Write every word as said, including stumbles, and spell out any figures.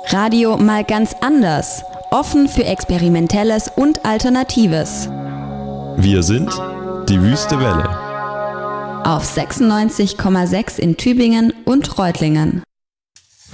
Radio mal ganz anders. Offen für Experimentelles und Alternatives. Wir sind die Wüste Welle. Auf sechsundneunzig Komma sechs in Tübingen und Reutlingen.